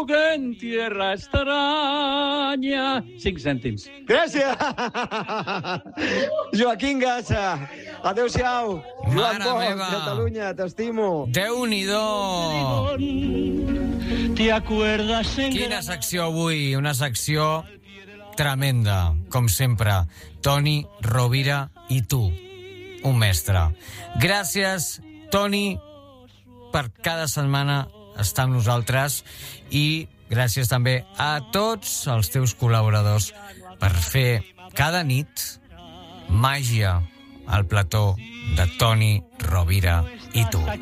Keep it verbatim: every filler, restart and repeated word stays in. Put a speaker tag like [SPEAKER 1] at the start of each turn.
[SPEAKER 1] que en tierra extraña. Cinc cèntims.
[SPEAKER 2] Gràcies! Joaquín Gassa. Adéu-siau. Joan
[SPEAKER 3] Mare
[SPEAKER 2] Bosch,
[SPEAKER 3] meva.
[SPEAKER 2] Catalunya, t'estimo.
[SPEAKER 3] Déu-n'hi-do!
[SPEAKER 1] ¿Te acuerdas en
[SPEAKER 3] Quina secció avui, una secció tremenda, com sempre. Toni Rovira i tu, un mestre. Gràcies, Toni, per cada setmana estar amb nosaltres i gràcies també a tots els teus col·laboradors per fer cada nit màgia al plató de Toni Rovira i tu.